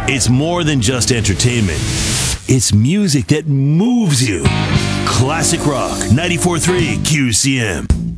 It's more than just entertainment. It's music that moves you. Classic Rock 94.3 QCM.